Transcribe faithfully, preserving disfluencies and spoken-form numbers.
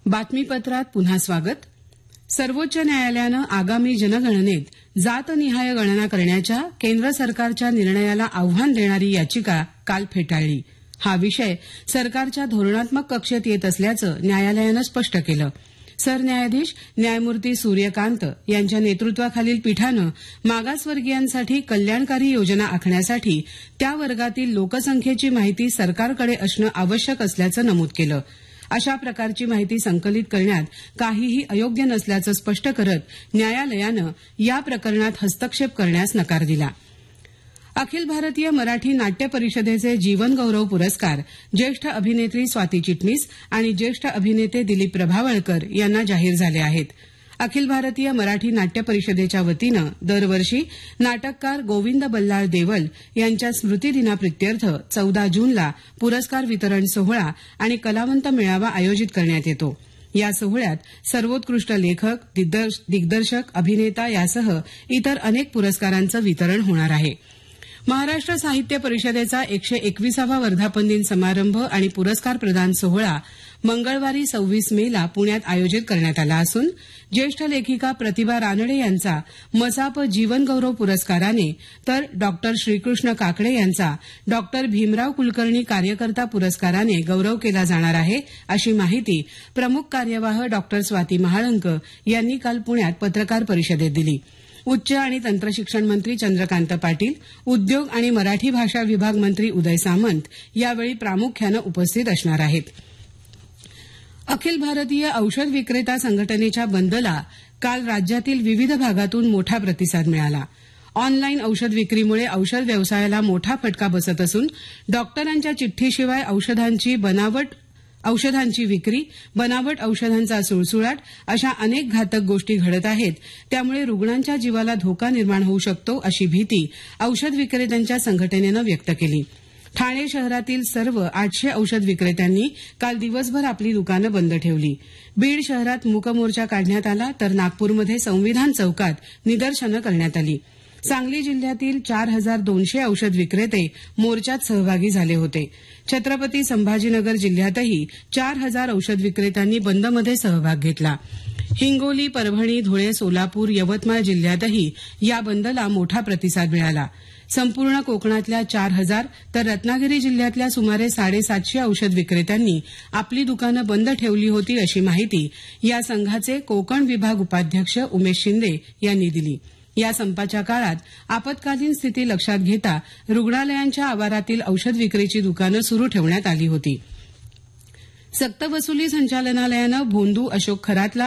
बातमीपत्रात पुन्हा स्वागत. सर्वोच्च न्यायालयानं आगामी जनगणनेत जातनिहाय गणना करण्याच्या केंद्र सरकारच्या निर्णयाला आव्हान देणारी याचिका काल फेटाळली. हा विषय सरकारच्या धोरणात्मक कक्षेत येत असल्याचं न्यायालयानं स्पष्ट केलं. सरन्यायाधीश न्यायमूर्ती सूर्यकांत यांच्या नेतृत्वाखालील पीठानं मागासवर्गीयांसाठी कल्याणकारी योजना आखण्यासाठी त्या वर्गातील लोकसंख्येची माहिती सरकारकडे असणं आवश्यक असल्याचं नमूद केलं. अशा प्रकारची माहिती संकलित करण्यात काहीही अयोग्य नसल्याचं स्पष्ट करत न्यायालयानं या प्रकरणात हस्तक्षेप करण्यास नकार दिला. अखिल भारतीय मराठी नाट्य परिषदेचे जीवन गौरव पुरस्कार ज्येष्ठ अभिनेत्री स्वाती चिटणीस आणि ज्येष्ठ अभिनेते दिलीप प्रभावळकर यांना जाहीर झाले आहेत. अखिल भारतीय मराठी नाट्य परिषदेच्या वतीनं दरवर्षी नाटककार गोविंद बल्लाळ देवल यांच्या स्मृतिदिनाप्रित्यर्थ चौदा जूनला पुरस्कार वितरण सोहळा आणि कलावंत मेळावा आयोजित करण्यात येतो. या सोहळ्यात सर्वोत्कृष्ट लेखक, दिग्दर्शक, अभिनेता यासह इतर अनेक पुरस्कारांचं वितरण होणार आहे. महाराष्ट्र साहित्य परिषदेचा एकशे एकविसावा वर्धापन दिन समारंभ आणि पुरस्कार प्रदान सोहळा मंगळवारी सव्वीस मेला पुण्यात आयोजित करण्यात आला असून ज्येष्ठ लेखिका प्रतिभा रानडे यांचा मसाप जीवन गौरव पुरस्काराने तर डॉक्टर श्रीकृष्ण काकडे यांचा डॉक्टर भीमराव कुलकर्णी कार्यकर्ता पुरस्काराने गौरव केला जाणार आहे, अशी माहिती प्रमुख कार्यवाह डॉक्टर स्वाती महाळंक यांनी काल पुण्यात पत्रकार परिषदेत दिली. उच्च आणि तंत्रशिक्षण मंत्री चंद्रकांत पाटील, उद्योग आणि मराठी भाषा विभाग मंत्री उदय सामंत यावेळी प्रामुख्यानं उपस्थित असणार आहेत. अखिल भारतीय औषध विक्रेता संघटनेच्या बंदला काल राज्यातील विविध भागातून मोठा प्रतिसाद मिळाला. ऑनलाईन औषध विक्रीमुळे औषध व्यवसायाला मोठा फटका बसत असून डॉक्टरांच्या चिठ्ठीशिवाय औषधांची बनावट औषधांची विक्री, बनावट औषधांचा सुळसुळाट अशा अनेक घातक गोष्टी घडत आहेत. त्यामुळे रुग्णांच्या जीवाला धोका निर्माण होऊ शकतो अशी भीती औषध विक्रेत्यांच्या संघटनेनं व्यक्त केली. ठाणे शहरातील सर्व आठशे औषध विक्रेत्यांनी काल दिवसभर आपली दुकानं बंद ठेवली. बीड शहरात मूक मोर्चा काढण्यात आला तर नागपूरमध्ये संविधान चौकात निदर्शनं करण्यात आली. सांगली जिल्ह्यातील चार हजार दोनशे औषध विक्रेते मोर्चात सहभागी झाले होते. छत्रपती संभाजीनगर जिल्ह्यातही चार हजार औषध विक्रेत्यांनी बंदमध्ये सहभाग घेतला. हिंगोली, परभणी, धुळे, सोलापूर, यवतमाळ जिल्ह्यातही या बंदला मोठा प्रतिसाद मिळाला. संपूर्ण कोकणातल्या चार हजार तर रत्नागिरी जिल्ह्यातल्या सुमारे साडेसातशे औषध विक्रेत्यांनी आपली दुकानं बंद ठेवली होती, अशी माहिती या संघाचे कोकण विभाग उपाध्यक्ष उमेश शिंदे यांनी दिली. या संपाच्या काळात आपत्कालीन स्थिती लक्षात घेता रुग्णालयांच्या आवारातील औषध विक्रीची दुकानं सुरू ठेवण्यात आली होती. सक्तवसुली संचालनालयानं भोंदू अशोक खरातला